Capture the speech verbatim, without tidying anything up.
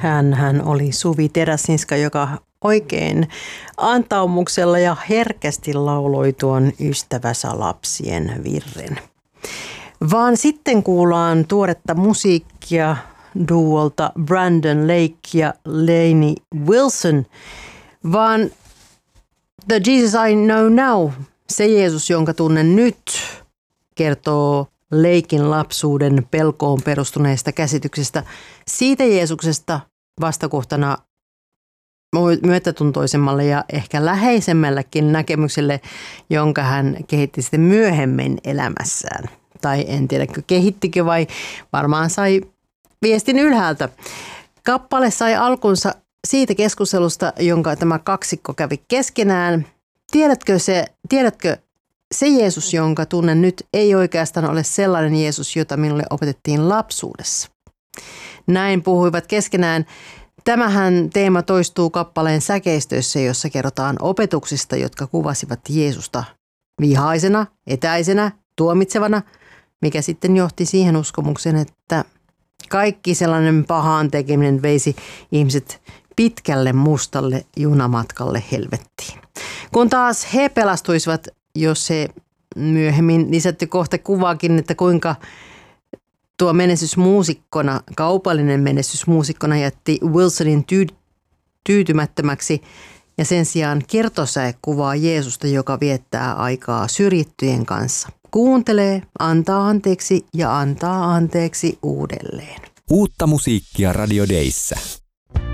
Hän, hän oli Suvi Teräsniska, joka oikein antaumuksella ja herkästi lauloi tuon Ystävänsä lapsien virren. Vaan sitten kuullaan tuoretta musiikkia duolta Brandon Lake ja Lainey Wilson. Vaan The Jesus I Know Now, se Jeesus, jonka tunnen nyt, kertoo Laken lapsuuden pelkoon perustuneesta käsityksestä siitä Jeesuksesta vastakohtana myötätuntoisemmalle ja ehkä läheisemmällekin näkemykselle, jonka hän kehitti sitten myöhemmin elämässään. Tai en tiedä, kehittikö vai varmaan sai viestin ylhäältä. Kappale sai alkunsa siitä keskustelusta, jonka tämä kaksikko kävi keskenään. Tiedätkö se, tiedätkö se Jeesus, jonka tunnen nyt, ei oikeastaan ole sellainen Jeesus, jota minulle opetettiin lapsuudessa. Näin puhuivat keskenään. Tämähän teema toistuu kappaleen säkeistöissä, jossa kerrotaan opetuksista, jotka kuvasivat Jeesusta vihaisena, etäisenä, tuomitsevana, mikä sitten johti siihen uskomukseen, että kaikki sellainen pahaan tekeminen veisi ihmiset pitkälle mustalle junamatkalle helvettiin. Kun taas he pelastuisivat, jos se myöhemmin lisätty kohta kuvaakin, että kuinka tuo menestysmuusikkona, kaupallinen menestysmuusikkona jätti Wilsonin tyy- tyytymättömäksi ja sen sijaan kertosäe kuvaa Jeesusta, joka viettää aikaa syrjittyjen kanssa. Kuuntelee, antaa anteeksi ja antaa anteeksi uudelleen. Uutta musiikkia Radio Dayssä.